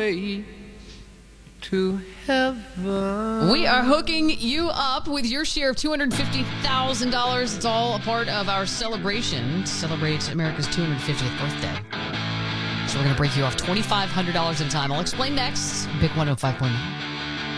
way to heaven. We are hooking you up with your share of $250,000. It's all a part of our celebration to celebrate America's 250th birthday. So we're going to break you off $2,500 at a time. I'll explain next. Big 105.9.